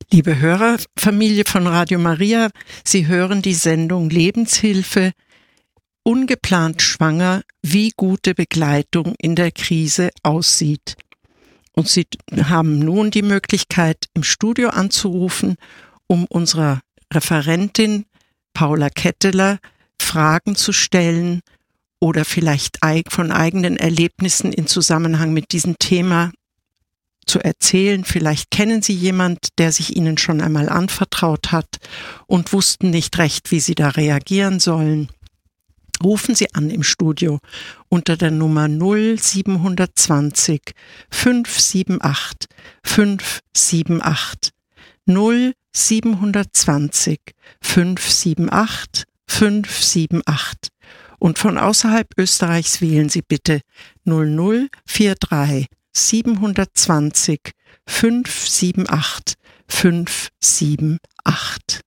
Liebe Hörerfamilie von Radio Maria, Sie hören die Sendung Lebenshilfe, ungeplant schwanger, wie gute Begleitung in der Krise aussieht. Und Sie haben nun die Möglichkeit, im Studio anzurufen, um unserer Referentin Paula Ketteler Fragen zu stellen oder vielleicht von eigenen Erlebnissen in Zusammenhang mit diesem Thema zu erzählen. Vielleicht kennen Sie jemand, der sich Ihnen schon einmal anvertraut hat und wussten nicht recht, wie Sie da reagieren sollen. Rufen Sie an im Studio unter der Nummer 0720 578 578 0720 578 578 und von außerhalb Österreichs wählen Sie bitte 0043 720 578 578.